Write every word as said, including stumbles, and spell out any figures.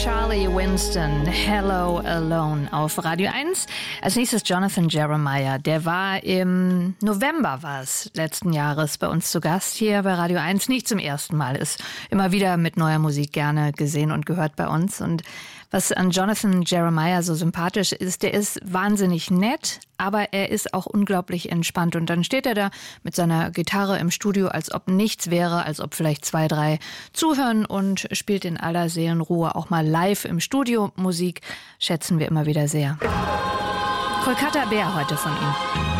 Charlie Winston, Hello Alone auf Radio eins. Als nächstes Jonathan Jeremiah. Der war im November war es letzten Jahres bei uns zu Gast hier bei Radio eins. Nicht zum ersten Mal, ist immer wieder mit neuer Musik gerne gesehen und gehört bei uns. Und was an Jonathan Jeremiah so sympathisch ist, der ist wahnsinnig nett, aber er ist auch unglaublich entspannt. Und dann steht er da mit seiner Gitarre im Studio, als ob nichts wäre, als ob vielleicht zwei, drei zuhören und spielt in aller Seelenruhe auch mal live im Studio Musik. Schätzen wir immer wieder sehr. Kolkata Bär heute von ihm.